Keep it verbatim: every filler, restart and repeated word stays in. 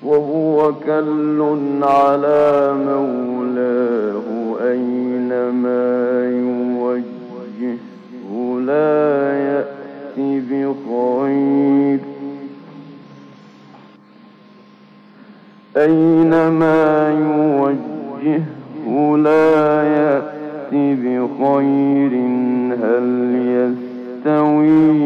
وهو كل على مولاه أينما يوجهه لا يأتي بخير أينما يوجهه لا يأتي بخير هل يستوي